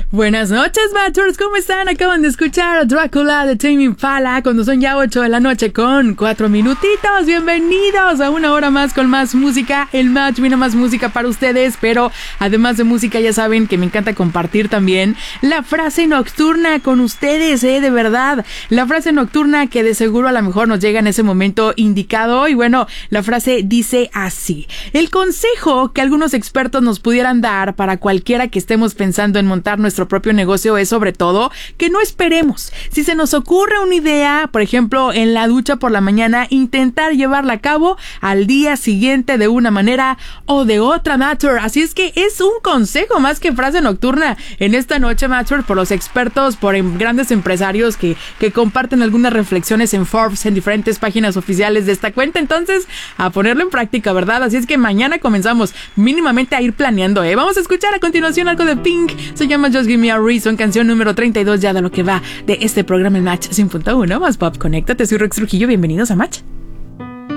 Buenas noches, Matchers, ¿cómo están? Acaban de escuchar a Drácula de Tame Impala cuando son ya 8 de la noche con 4 minutitos. Bienvenidos a una hora más con más música. El Match viene más música para ustedes, pero además de música ya saben que me encanta compartir también la frase nocturna con ustedes, de verdad. La frase nocturna que de seguro a lo mejor nos llega en ese momento indicado. Y bueno, la frase dice así: el consejo que algunos expertos nos pudieran dar para cualquiera que estemos pensando en montar nuestro propio negocio es sobre todo que no esperemos. Si se nos ocurre una idea, por ejemplo, en la ducha por la mañana, intentar llevarla a cabo al día siguiente de una manera o de otra, Matcher. Así es que es un consejo más que frase nocturna en esta noche, Matcher, por los expertos, por grandes empresarios que comparten algunas reflexiones en Forbes, en diferentes páginas oficiales de esta cuenta. Entonces, a ponerlo en práctica, ¿verdad? Así es que mañana comenzamos mínimamente a ir planeando, Vamos a escuchar a continuación algo de Pink. Se llama Just Give Me a Reason, canción número 32 ya de lo que va de este programa en Match 100.1 más pop. Conéctate, soy Rex Trujillo, bienvenidos a Match.